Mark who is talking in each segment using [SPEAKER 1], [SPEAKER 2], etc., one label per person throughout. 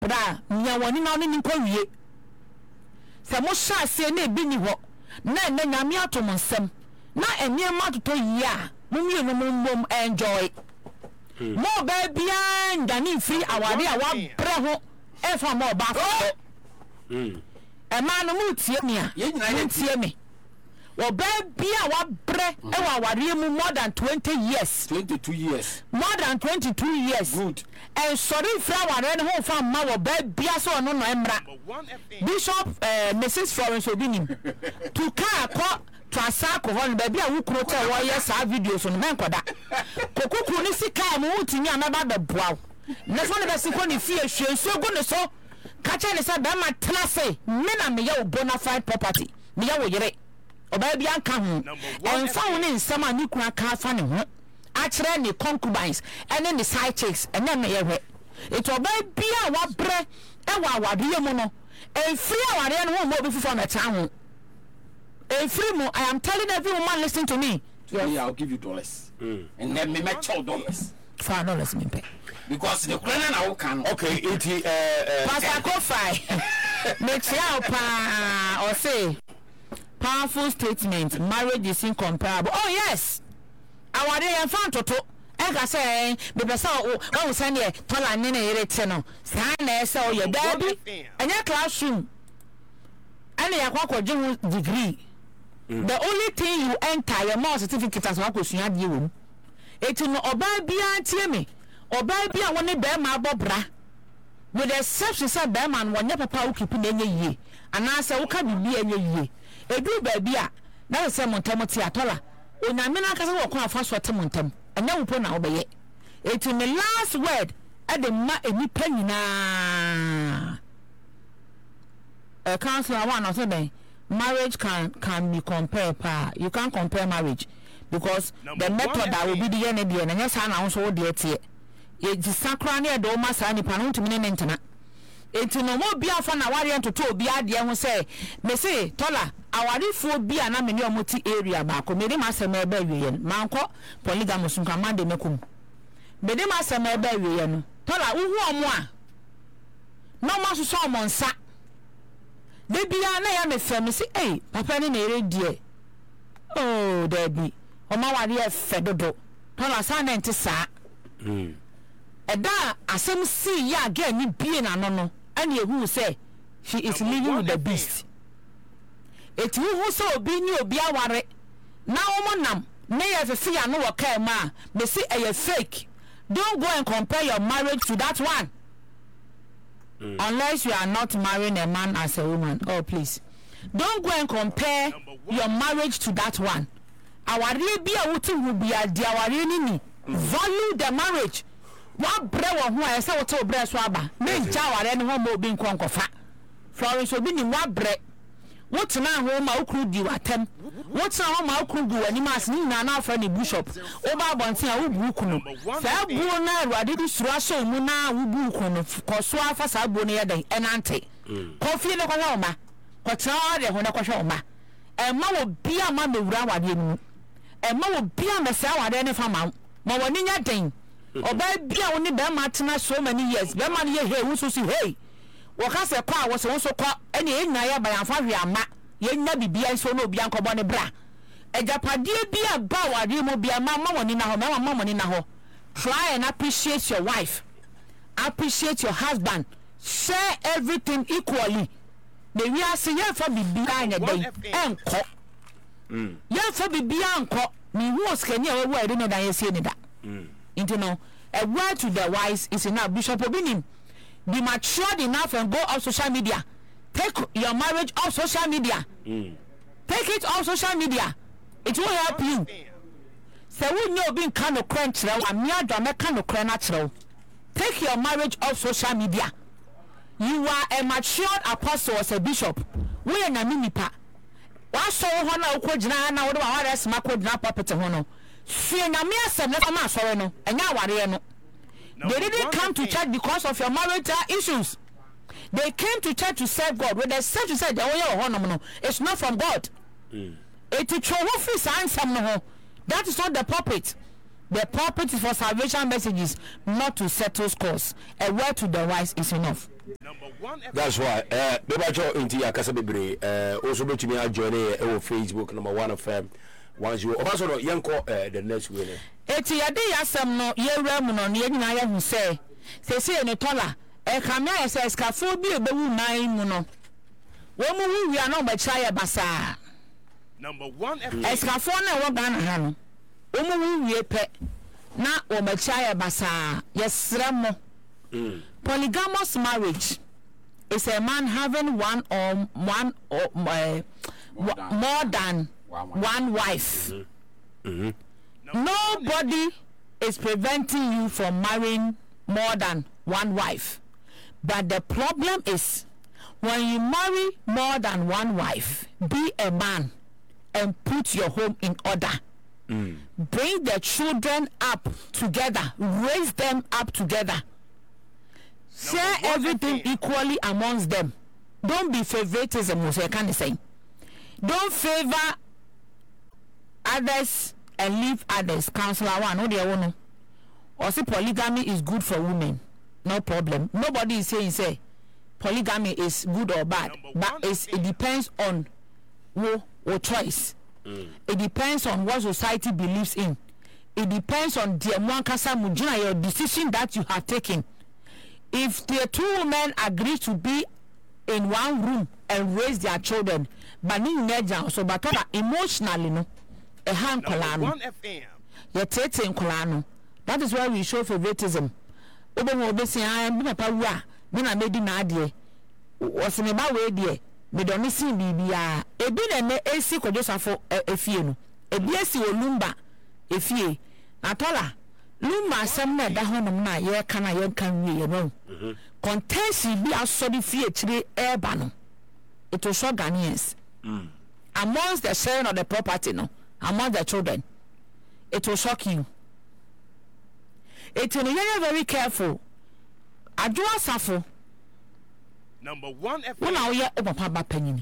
[SPEAKER 1] bra nya woni na oni nko wie se mo sha ase na ebi ni ho na nyame atom nsem na enema toto yi a mo mi no mo enjoy mo ba bia ndani free awade a wa bre ho e fa mo ba fo e ma no mu tie me a ye tie me wo ba bia wa bre e wa awade mu more than 22 years more than 22 years
[SPEAKER 2] good
[SPEAKER 1] and sorry fra awade no ho fa ma wo ba bia so no no emra Bishop Mrs. Florence Obinim to car ko transako hon baby a wo kuro te wo yes a videos no men koda kokuku ni sika mu utimi anaba be boaw na so ne be siko ni fie hwenso go ne so ka che ne se be ma trase me na me ya bona fide property me ya wo yere oba bia anka ho enfa wo ne nsam a ni kura ka fa ne ho a kire ne concubines ene ne side chicks ene me ye hwe it oba bia wa bre e wa awade mu no e free awade no ho mo be fufa meta ho free mo. I am telling every woman listening to me.
[SPEAKER 2] Yeah, I'll give you dollars. And then me make $12.
[SPEAKER 1] $5 me pay.
[SPEAKER 2] Because the crown I can. Okay,
[SPEAKER 1] Pastor Kofi. Make sure or say powerful statement. Marriage is incomparable. Oh yes. Our day and fan toto. Eka say be pesa o send e tola ne na yere te no. Sa na ese o ye baby. Anya classroom. Ana yakwa degree. The only thing you enter your more certificate as wa kosua de wom eti no oba bia tie me oba bia woni be ma bobra with the exception say be man wonye papa wo kipu na enye yie ana say wo ka bibia enye yie edu ba bia na say montam ti atola onyame na kasa wo kwa afa so te montam anya wo po na wo be ye eti me last word e de ma enipa nyina counselor one also then marriage can be compared pa you can't compare marriage because the method that will be the end and yes I now so dey tie e disakra na e do ma sa ni pa no ntumi ne ntena enti no mo bia fa na ware ntoto obi ade ho say me say tola awarefo bia na me ne omoti area ba ko me de ma se me ba wiye manko polygamous nka mande mekum me de ma se me ba wiye no tola wo hu omo a no ma so so omo nsa de bia na ya me fam si papa ni na ere die oh debi o ma ware e fedodo tola sa na enti sa eda asem si ya ga ni bie na no and who say she is living with the beast it who so obi ni obi aware na omonam na ye fefe ya no woka ma me say e fake don't go and compare your marriage to that one unless you are not marrying a man as a woman. Oh please don't go and compare your marriage to that one. Aware bia wuti hu bia dia aware ni value the marriage. Wa bre wo ho a say wo te bre so aba me nja aware ni ho ma obi nkonkofa Florence obi ni wa bre wo tena ho ma okru di watem wo tena ho ma okru di wani mas ni na na afra ni bishop o ba bonten a wo bu kunu fa bu na ruade di sura so mu na wo bu kunu ko so afa sa bu ne yeden enante ko fi ne ko ho ma ko tena de ho na ko hwe ma e ma wo bia ma me wura wade ni e ma wo bia me sa wade ne fa ma woni nya den oba bia woni be ma tena so many years be ma ne ye hey wo so si hey waka se kwa wo so kwa ene enya ya ba yanfa hwe ama yenya bibia so no obi ankobo ne bra ejapadie bia ba wade mo bia ma woni na ho ma woni na ho try and appreciate your wife, appreciate your husband, share everything equally. The we are saying for bibia nya den enko ya for bibia anko me who skanya we word no dan yesi ni da into no a word to the wise is enough. Bishop Obinim, be matured enough and go off social media. Take your marriage off social media. Take it off social media. It will help you. So we know being kind of crunch now. I'm near the kind of crunch. Take your marriage off social media. You are a matured apostle as a bishop. We are na minipa. Wa so ho na okogina na wo de wa res makodina puppet ho no. Fie na me asem na ma so no. Enya aware no. They didn't come to church because of your marital issues. They came to church to serve God. When they said to say it's not from God. That is not the pulpit. The pulpit is for salvation messages, not to settle scores. A word to the wise is enough.
[SPEAKER 3] That's why Bebacho into Akasabibre also bet me I join Facebook number 1 FM 10 also yanko the next winner.
[SPEAKER 1] Eti yade yasam no ye ramu no ye nyina ya hu say no tola kamia ya say skafo bi ebewu nan mu no wo mu wi ana obacha ya basa
[SPEAKER 4] number 1
[SPEAKER 1] skafo na wo ga na ha no wo mu wi pe na obacha ya basa yesra mo. Polygamous marriage is a man having more than one wife. Nobody is preventing you from marrying more than one wife. But the problem is, when you marry more than one wife, be a man and put your home in order. Bring the children up together, raise them up together. Share everything equally amongst them. Don't be favoritism, so I can't say. Don't favor others and leave others. Counselor one, no, they won't. Or say polygamy is good for women. No problem. Nobody is saying say polygamy is good or bad, but it depends on your choice. It depends on what society believes in. It depends on your decision that you have taken. If the two women agree to be in one room and raise their children, but so but emotionally no, a hand kolano, that is why we show favoritism. I am papa na made na adie was me ba we die me don see bibia ebi na me esi kodosafo efie no ebi esi olumba efie na tola lumba asem na da honom na ye kana ye kan wie no contention bi asori fie chire eba no it will shock Ghanaians amongst the sharing of the property no among the children it will shock you. It will be very careful. Adua safo
[SPEAKER 4] number 1 FM
[SPEAKER 1] when I hear papa ba panini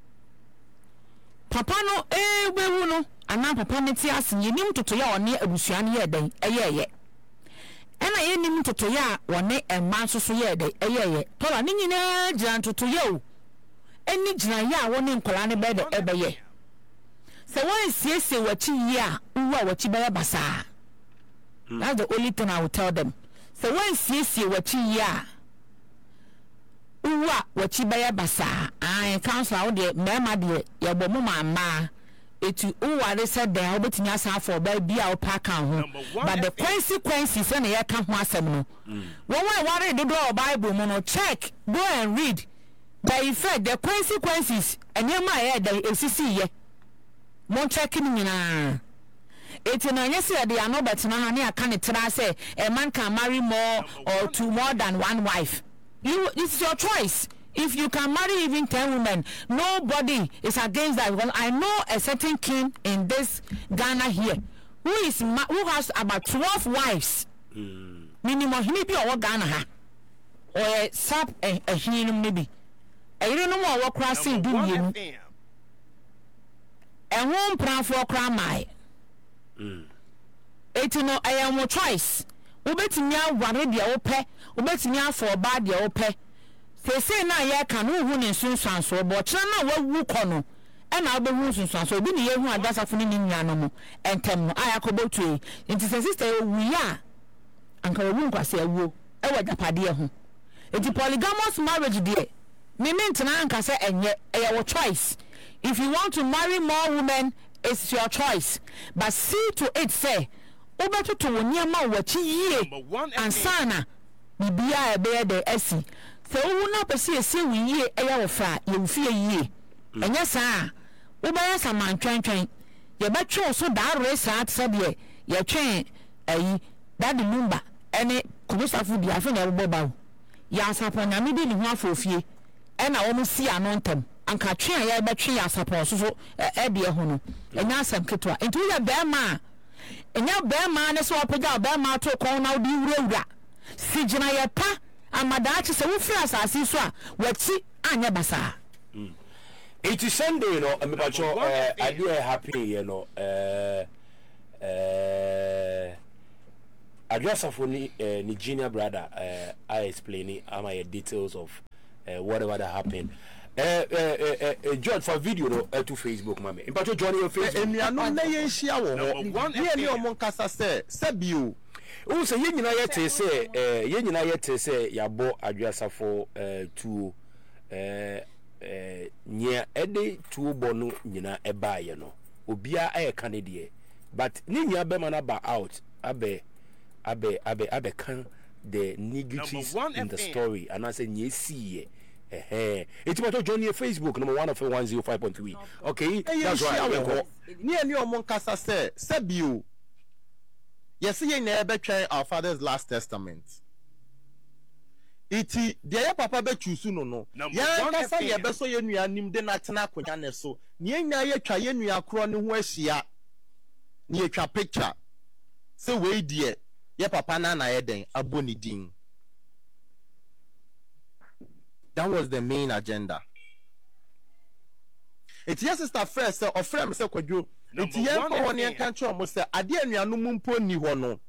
[SPEAKER 1] papa no wewu no ana papa ne ti ase yenim toto ya one abusua ne ye den eyeye ena yenim toto ya one emma so ye den eyeye tola ne nyina gira toto ya o eni gira ya woni nkola ne be de ebeye se won siesie wachi yi a uwa wachi be basa. That's the only thing I will tell them. So when see what you are, what you buy basa, I counsel out the mamma dear, your bomma, it they said they are betting us out for baby our pack home. But the consequences and the account was no. When I wanted to draw a Bible, mono check, go and read. By effect, the consequences, and your my head, they see ye. More checking in. It's an unnecessary they are no better than I can't say a man can marry more or two more than one wife. It's your choice. If you can marry even 10 women, nobody is against that. Because I know a certain king in this Ghana here who has about 12 wives. Minimum, he may be our Ghana ha or a sub a hinum maybe. I don't know what crossing do you. And one plan for cry. Eti no I am your choice. Ubetimi aware dia ope, ubetimi afọ ba dia ope. Say na ye kan hu ne sunsanso bo kira na wawu kono. E na obehu sunsanso obi ne ye hu adasafo ne nya no mo. Entem no ayakobotu. Enti se sister wi a anka wawu nkwase awuo. E wa japade ho. Eti polygamous marriage die. Me mentena anka se enye your choice. If you want to marry more women, it's your choice, but see to it say obeto to wonyama wachi yie ansana bibia ebe de esi se wo na pese ese wi yie eya wo fra ye wfie yie enya saa obaya samantwantwan ye betwe so da resa atse de ye twen ayi that the number ene kubusafu dia fe na ebo bawo ya sapanya me di ni ho afofie ena wo mu si anontem anka twen ya betwe ya sapon so ebe ho no enya asem ketwa enti ya be ma enya be ma ne so opega be ma to kon na odi wurawura sigina ya pa amada chi se wo fira asase so a wachi anya basa
[SPEAKER 3] it is Sunday you know amebacho idea happy you know Adjusafo ni junior brother I explain my details of whatever that happened. George for video no to Facebook mama. In part Johnny on Facebook.
[SPEAKER 5] Enuano na ye hia wo ho. Ye ni omon kasa se bio.
[SPEAKER 3] O se ye nyina ye te se yabo adwasafo tuo nya ede tuo bonu nyina eba ye no. Obia e Canadian. But ni nya be man ba out abe can the negatives in the story and I say nye see it's about Johnny Facebook number 1 of 105.3. Okay, that's right.
[SPEAKER 5] Ni omon kasa se bio. Yes, ye na betwen our father's last testament. Iti de papa be chusu no. Ya kasa ye be so ye nua nim de na tena akonya ne so. Ni nya ye twa ye nua kro ne ho ahia. Ni ye twa picture. Se we die ye papa na ye den aboni din. That was the main agenda. It's yes sister first or friend say kwadwo. It's yen ko won yen kan tro mo say ade anuanu mumpo ni ho no.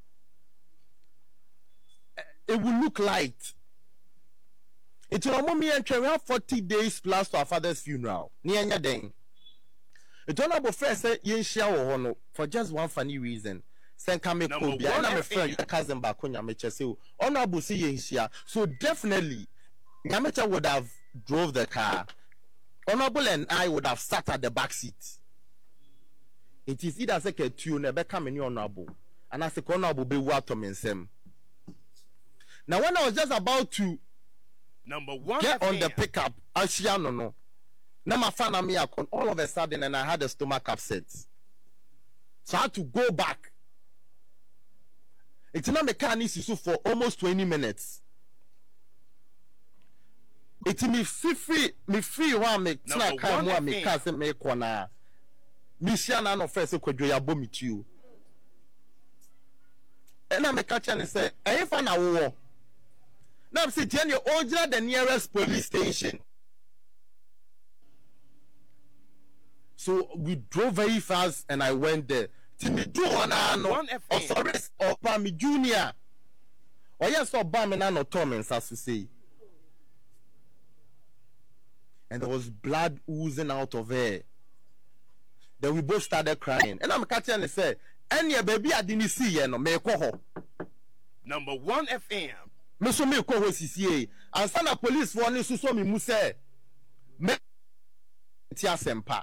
[SPEAKER 5] It will look light. It's your mommy and we have 40 days plus to our father's funeral. Ni enya den. It's honorable friend say yen share wo ho no for just one funny reason. Sen come ko bia na me friend cousin ba konya me chese o. Honorable say yen share. So definitely Nyamacha would have drove the car. Honorable and I would have sat at the back seat. It is either say ke tune be come ni honorable and I say honorable be water mensem. Now when I was just about to get on the pickup, Ashiano no. Now my fan and me all of a sudden and I had a stomach upset. So I had to go back. It's not mechanics for almost 20 minutes. It's me free one me tina kan mo me ka se me kona me sia na no first kwadwo ya bo me tu e na me ka cha ne say e fa na wo na me say tie o ojira the nearest police station. So we drove very fast and I went there till me do ona no sorry or me junior or yes or ba me na no torments as to say. And there was blood oozing out of her. Then we both started crying. And I'm catching and say, "Any baby I didn't see you no me ko
[SPEAKER 4] Number 1 FM.
[SPEAKER 5] Me so me ko ho CCA. And sana police for ni so me mu say me tia sempa.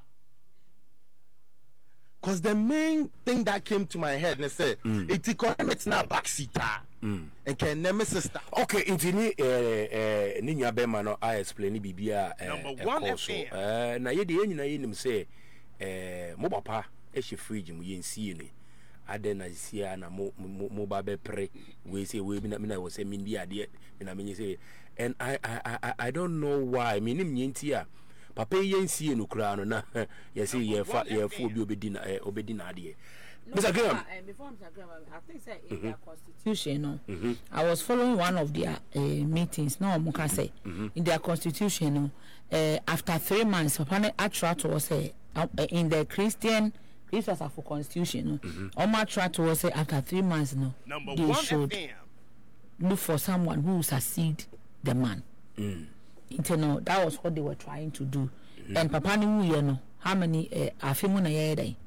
[SPEAKER 5] Cause the main thing that came to my head and say it's economics na backseater. And can name sister.
[SPEAKER 3] Okay, intini ninya bema no I explain bibia
[SPEAKER 4] Number 1 FM.
[SPEAKER 3] Na ye de nyina ye nim say mo papa e hye fridge mu ye nsie ni ade na sia na mo ba be pre we say we me na say me ndi ade me na me say and I don't know why me nim nyenti a papa ye nsie no kura no na ye say ye fa obi obedi na ade. Mr. Graham.
[SPEAKER 1] Before Mr. Graham, I think say in their constitution, I was following one of their meetings. No, Muka say in their constitution, after 3 months, Papa Atrat was in the Christian for constitution. Atrat was after 3 months, no, they should look for someone who will succeed the man. That was what they were trying to do. And Papa knew, you know, how many afimuna yede.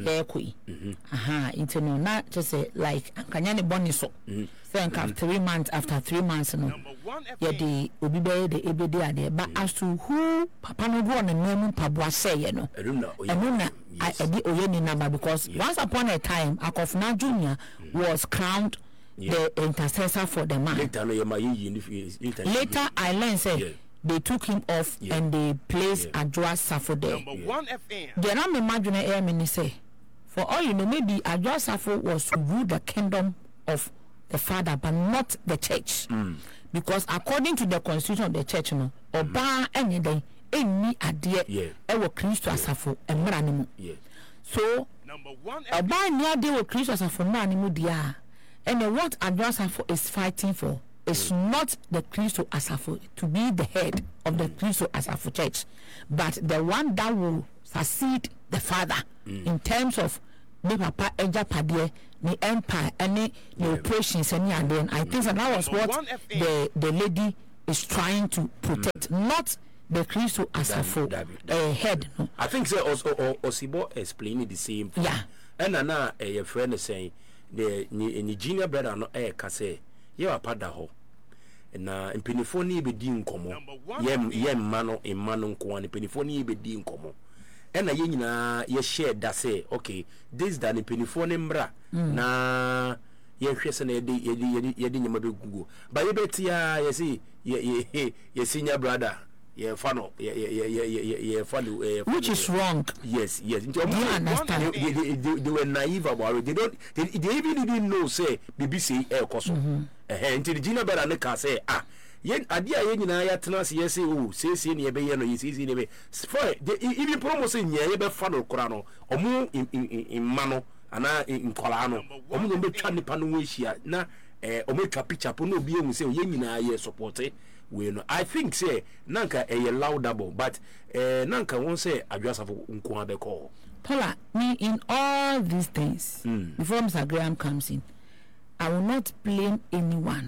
[SPEAKER 1] Internal not just say like Kanyani Boniso. Think of 3 months after 3 months no. Yeah, the Obibe the Ebede there. But as to who Papa no go on the name Pabwa say, you know. I did Oyeni number because once upon a time Akofna Junior was crowned the intercessor for the man. Later I learned say they took him off and they placed Adjoa Safo there.
[SPEAKER 4] Number 1 FM.
[SPEAKER 1] Then I'm imagining airmen say, for all you know, maybe Adjoa Safo was to rule the kingdom of the father, but not the church. Because according to the constitution of the church, no, Oba anything, any idea, ever Christ Safo and Maranimu. So, Oba near they were Christ Safo Maranimu dia, and what Adjoa Safo is fighting for. It's not the Christo Asafo to be the head of the Christo Asafo church, but the one that will succeed the father in terms of me papa eja padie ni empire any the operations any and then I think that was what the lady is trying to protect, not the Christo as a head. No.
[SPEAKER 3] I think so also Osibo explaining the same thing.
[SPEAKER 1] Yeah.
[SPEAKER 3] And now a friend is saying the junior brother no kase you are pada ho. Na penifoni be di nkomo yem mano emano nko an penifoni be di nkomo ena ye nyina ye share that say okay this that penifoni mbra na ye hwese na ye di nyama be gugu ba ye betia ye see ye senior brother ye fano ye follow
[SPEAKER 1] which is wrong.
[SPEAKER 3] Yes
[SPEAKER 1] Do you understand?
[SPEAKER 3] They were naive about it. They even didn't know say BBC koso until the junior brother ne ka say yen ade a yen nyina ya tena se say oh say ne be ye no say ne be for even promote say ye be fa no kora no omo imma no ana nkola no omo no be twa nipa no hia na omo twa picture po no obi emu say yen nyina ye support we no I think say nanka laudable but nanka won say adwasafo nko abeko
[SPEAKER 1] Paula, me in all these things before Mr. Graham comes in, I will not blame anyone.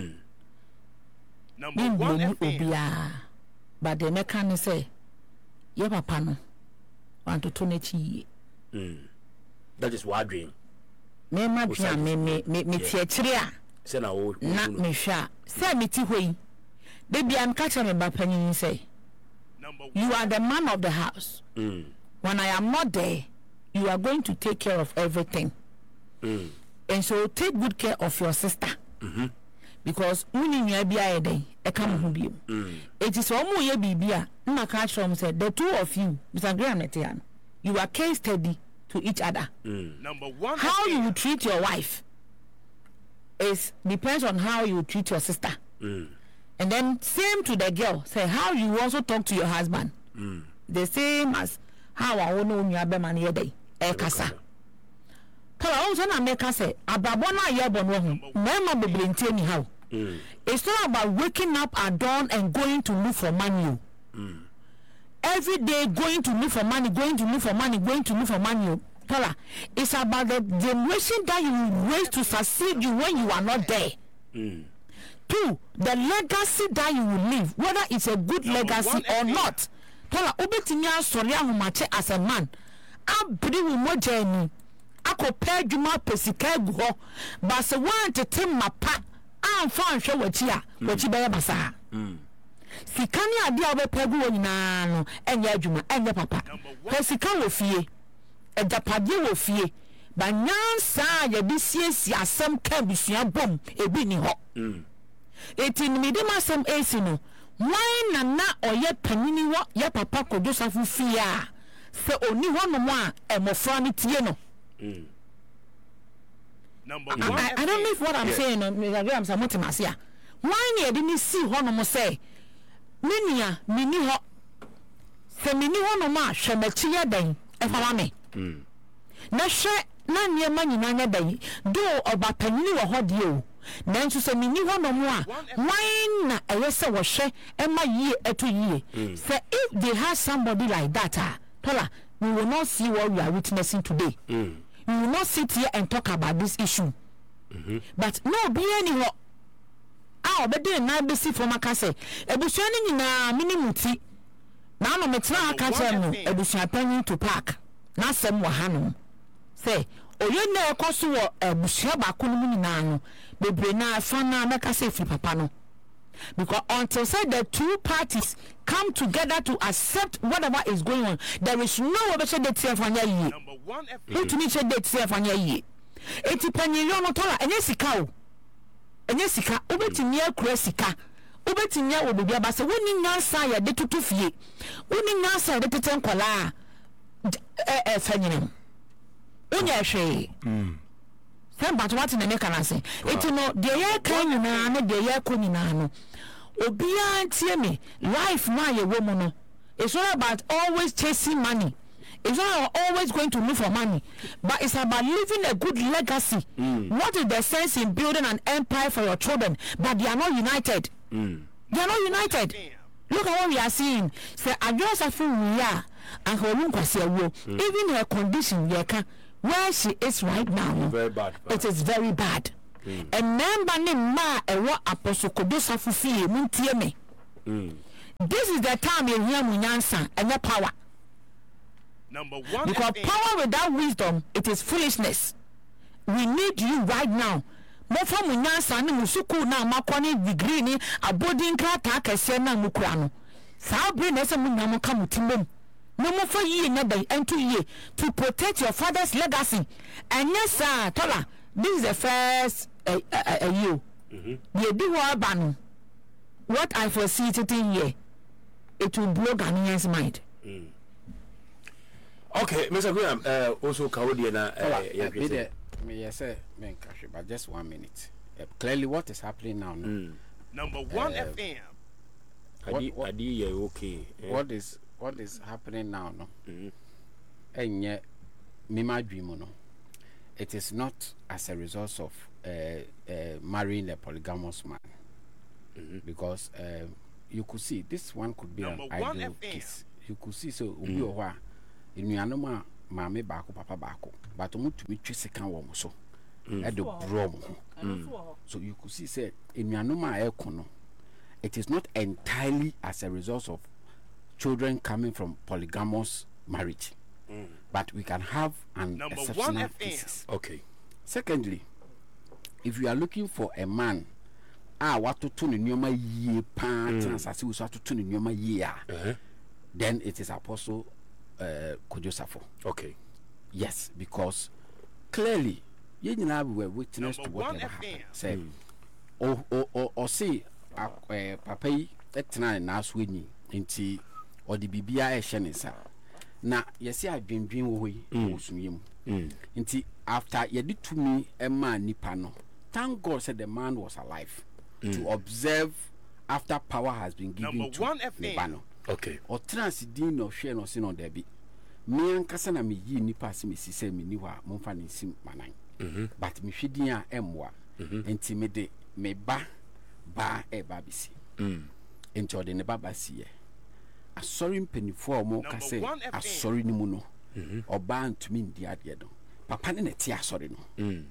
[SPEAKER 4] Number 1 FM.
[SPEAKER 1] But the mechanic say, "Ye papa no want to turn it."
[SPEAKER 3] That is what dream.
[SPEAKER 1] Me ma bia me tiachire a.
[SPEAKER 3] Say na o.
[SPEAKER 1] Na me hwa. Say me ti hoi. They be am catch me ba panyin say. You are the man of the house. When I am not there, you are going to take care of everything. And so take good care of your sister. Because when you be a day, a come home. It is almost ye bibia. Na catch from said the two of you, Mr. Graham, you are case steady to each other.
[SPEAKER 4] Number 1.
[SPEAKER 1] How you will treat your wife is depends on how you treat your sister. And then same to the girl. Say how you also talk to your husband. The same as how I want to know be man ye day. Kasa. Pala also na make say ababona ye bono ho. Mema bebrente ni how. It's not about waking up at dawn and going to look for money. Every day going to look for money, going to look for money. Pala, it's about the generation that you will raise to succeed you when you are not there. 2, the legacy that you will leave, whether it's a good legacy or not. Pala, obetinya sorry ahumache as a man. Abri wo mojani. Akopɛ dwuma pesika gu hɔ. Ba se wan tete mapa. Amfa nhwɛ wachi a, wachi bɛyɛ basa. Sika ni ade a obɛpɛ gu wɔ nyinaa no, ɛnyɛ adwuma, ɛnyɛ papa. Pesika wɔ fie. Ejapade wɔ fie. Ba nyansa ya bi siesie asɛm ka bisua bom ebi ni hɔ. Eti ni de masɛm esi no. Wan na ɔyɛ panini wɔ ya papa kodosafo fie a. Se oni hɔ no mo a emofra ni tie no.
[SPEAKER 4] Number 1
[SPEAKER 1] I don't know if what I'm saying Mr. Graham Samotimasia. Why near didn't see hono say Minia mini ho se mini hono ma shemechia den efawa me na hwe na niema nyina dan do oba panini wo hode o nanso se mini hono mo a why na eyese wo hwe ema yie eto yie say if they have somebody like that Tola we will not see what we are witnessing today. We will not sit here and talk about this issue. But no be any ho. Obedi na be si from akase. Ebusua ni nyina minimuti. Na no metra akase no ebusua panyin to park. Na sem wa hanom. Say oye na ekoso wo ebusua ba ko no nyina no. Bebre na fa na meka say fi papa no. Because until say the two parties come together to accept whatever is going on, there is no way to date fanya yi.
[SPEAKER 4] Number 1 FM.
[SPEAKER 1] Who to need to date fanya yi. Eti panyiyo no tola enye sika o. Enye sika obetimi akura sika. Obetimi a obibi abase woni nyansa ya de tutu fie. Woni nyansa ya de tete nkola a fanyina. Onya hwe. But what in the mechanism? It's no, the year can you know, the year kunino. Obia and me, life now, a woman. It's not about always chasing money. It's not always going to look for money, but it's about leaving a good legacy. What is the sense in building an empire for your children? But they are not united. They are not united. Look at what we are seeing. Say, I just feel we are, and her room even her condition, where she is right now,
[SPEAKER 3] Very bad.
[SPEAKER 1] it is very bad. And member named Ma Ewa Apostle Kodosa Fufi Muntieme. This is the time you hear Munyansa and your power.
[SPEAKER 4] Number 1
[SPEAKER 1] Because
[SPEAKER 4] FM.
[SPEAKER 1] power without wisdom, it is foolishness. We need you right now. Mofa Munyansa ni musuku na makwani degree ni abodi nkrata kese na mukura no. Saa brain ese munyamu ka mutimem. No more for ye never and 2 years to protect your father's legacy. And yes, sir, Tola, this is the first you. You do what I foresee sitting here, it will blow Ghanaians' mind.
[SPEAKER 3] Okay, Mr. Graham, also Kawodiana,
[SPEAKER 2] but just 1 minute. Clearly, what is happening now?
[SPEAKER 4] Number 1 FM.
[SPEAKER 3] Adi, okay.
[SPEAKER 2] What is happening now? No, and yet, Mima Dreamono. It is not as a result of marrying a polygamous man, because you could see this one could be
[SPEAKER 4] Number
[SPEAKER 2] an
[SPEAKER 4] 1
[SPEAKER 2] ideal
[SPEAKER 4] FM.
[SPEAKER 2] case. You could see so ubi owa inuanoma maame baako papa baako, but omu tumi twe second wo so e de bro mo. So you could see say inuanoma e kono, it is not entirely as a result of children coming from polygamous marriage, but we can have an
[SPEAKER 4] Number 1
[SPEAKER 2] exceptional
[SPEAKER 4] FM.
[SPEAKER 2] cases.
[SPEAKER 3] Okay.
[SPEAKER 2] Secondly, if you are looking for a man watoto ne nneoma yie pa transase wo so atoto ne nneoma yie then it is Apostle Kojosafo.
[SPEAKER 3] Okay.
[SPEAKER 2] Yes, because clearly you nyina we were witness to
[SPEAKER 4] Number
[SPEAKER 2] whatever
[SPEAKER 4] 1
[SPEAKER 2] happened.
[SPEAKER 4] FM.
[SPEAKER 2] Say o say papa yi etena na aso enyi nti odi bibia e hye ne sa na yesi adwendwen wo yi osumyem nti after yedi tumi ema nipa no, thank God said the man was alive to observe after power has been given
[SPEAKER 4] Number
[SPEAKER 2] to
[SPEAKER 4] 1 FM.
[SPEAKER 2] Nibano.
[SPEAKER 3] Okay.
[SPEAKER 2] Or transidin no share no sin on debi. Me ankasa na me yi nipa se me sise me ni wa momfa ne sim manan. But me hwedin a emwa. Enti me de me ba e ba bisi. Enti ode ne baba siye. Asori mpenifo mo ka se
[SPEAKER 4] Number 1 FM.
[SPEAKER 2] asori ni mu no. Oba ntumi ndi ade do. Papa ne ti asori no.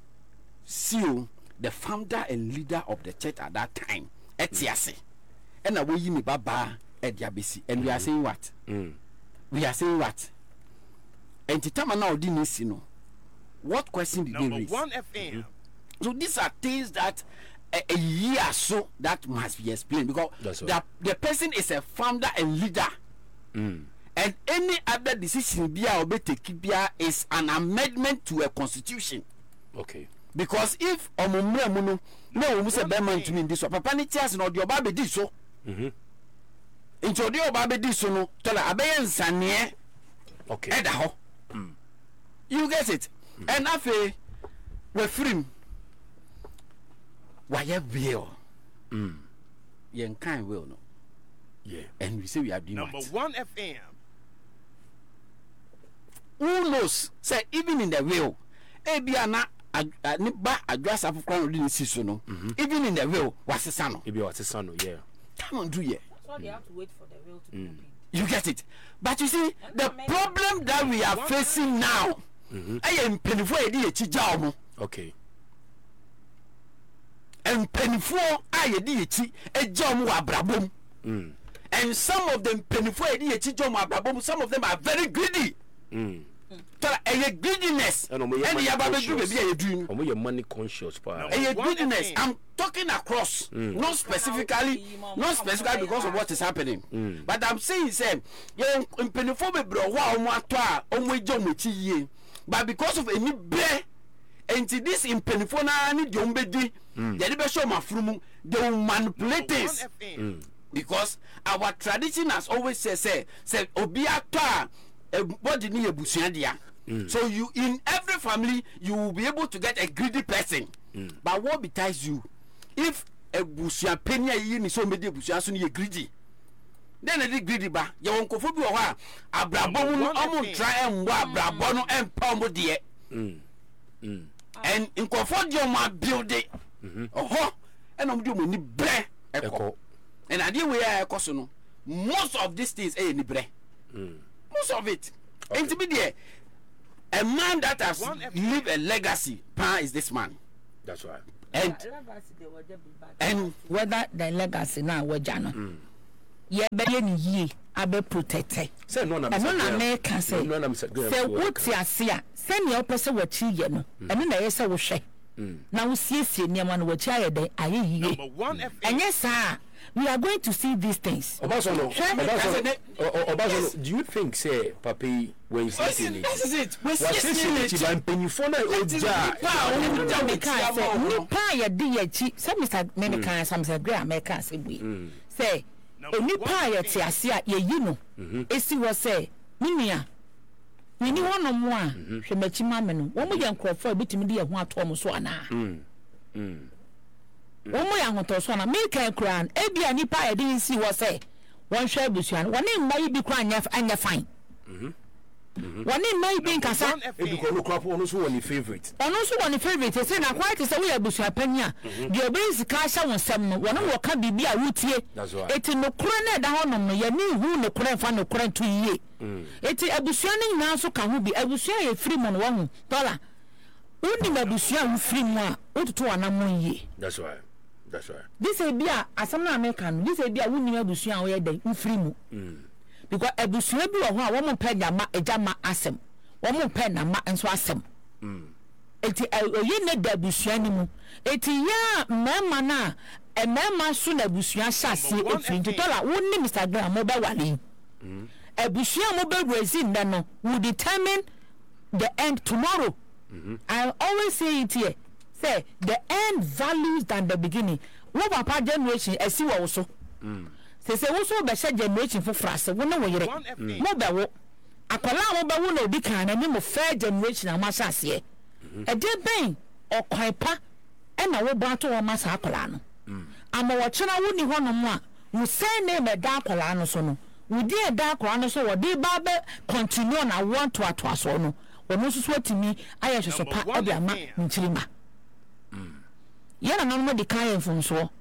[SPEAKER 2] Sio the founder and leader of the church at that time. Etiase. And we yi me baba e dia besi. And we are saying what? We are saying what? And the time now didn't see no. What question did they
[SPEAKER 4] Number
[SPEAKER 2] raise?
[SPEAKER 4] 1 FM.
[SPEAKER 2] So these are things that a year so that must be explained, because
[SPEAKER 3] That's right.
[SPEAKER 2] the person is a founder and leader. And any other decision bia obeteki bia is an amendment to a constitution.
[SPEAKER 3] Okay.
[SPEAKER 2] Because if omumre mu no na omu se be man tumi ndi so papa ni tias na odi oba be di so nti odi oba be di so no tola abeye nsane
[SPEAKER 3] Okay.
[SPEAKER 2] eda ho you get it and afi we free why will yen kan will no
[SPEAKER 3] Yeah.
[SPEAKER 2] and we say we are doing
[SPEAKER 4] Number
[SPEAKER 2] what?
[SPEAKER 4] 1 FM.
[SPEAKER 2] Who knows say even in the will ebia na ni ba adwasa fukran odi ni siso no even in the will wasesa no
[SPEAKER 3] Maybe what's son, yeah.
[SPEAKER 2] come on do ye.
[SPEAKER 6] So they have to wait for the will to be opened.
[SPEAKER 2] You get it? But you see, the problem that we are facing now, I am painful idea chijamu,
[SPEAKER 3] Okay.
[SPEAKER 2] and painful idea chi a jamu abrabum. And some of them painful idea chijamu abrabum, some of them are very greedy. A greediness,
[SPEAKER 3] And
[SPEAKER 2] and the yababe do baby a dream.
[SPEAKER 3] You're money conscious, pa.
[SPEAKER 2] A
[SPEAKER 4] One
[SPEAKER 2] greediness.
[SPEAKER 4] thing.
[SPEAKER 2] I'm talking across, not specifically because of what is happening. But I'm saying, say, you're in penophobe, bro. But because of any bear, and to this in penifona, need yombedi, the liberal show my frumu, they will manipulate
[SPEAKER 4] Number
[SPEAKER 2] this.
[SPEAKER 4] 1 FM.
[SPEAKER 2] Because our tradition has always say obiata body ni ebusuadia. So you in every family you will be able to get a greedy person. But what betides you if ebusua penia yi ni so mede ebusua so ni greedy? Then they greedy ba. Ye won kofo bi wo ha abrabom no omo try embo abrabo no empom de. And in kofo de omo build it. Oho, and omo de omo ni bre eko. And I deal with a no. Most of these things ni bre. Most of it. And to be there, a man that has leave a legacy is this man.
[SPEAKER 3] That's right.
[SPEAKER 2] And
[SPEAKER 1] whether the legacy now wajano ye be ni yie abe protect
[SPEAKER 3] say no na
[SPEAKER 1] America say what ase say ne opese wachi ye no ene na ye say wo hwe na wo siesie niam na wachi aye den aye yie enye sa we are going to see these things.
[SPEAKER 3] Obasono, do you think say papi when see
[SPEAKER 2] this is it we
[SPEAKER 3] see it ban penifo na oja
[SPEAKER 1] nipa ye de ye chi say Mr. Medical Samson Gray America say we say nipa ye ti ase a ye yi no esi wo say minia ni wono mo a hwe machi ma me no wo mo ye nkrofo bitimi de ye ho ato mo so ana womo ya hoto so na make kran ebia nipa e dey see wo say won hwe abusuan woni mma bi kran anya fine woni mma bi nkasa
[SPEAKER 3] ebiko no crop ono so woni favorite
[SPEAKER 1] say na quite say we abusua pania de obezi ka hya wonsem no woni wo ka bibi a wutie eti no kran na da honom no ya ni hu no kran fa no kran to yie eti abusua ni nyina so ka ho bi abusua ye free mo no wo hu dollar undi abusua hu free mo a otuto anamon yie.
[SPEAKER 3] That's right.
[SPEAKER 1] This is bia asam na American. This is bia wunni abusua wo ye den mfiri mu. Because abusua bi wo ho a wo mo pɛ ejama asem. Wo mo pɛ na ma enso asem. Eti oyi ne da abusua ni mu. Eti ya mema na mema so na abusua hyase efiri ntola wunni Mr. Graham mo ba wale. Abusua mo ba raise nda no will determine the end tomorrow. I always say it here. Say the end values than the beginning. What papa generation esi wo so. Say wo so be share generation for frase wo no wo yere. Mo be wo. Akola wo be wo na odi kan na me mo fair generation amasa ase. E de ben okwan pa e na wo ba to wo masa akola no. Ama wo chena wo ni hono mo a wo say na me da akola no so no. Wo di e da akola no so wo di ba be continue na want to aso no. Wo no so atimi aye hwe so pa e be ama nchirima. Yana no mo di kan enfun so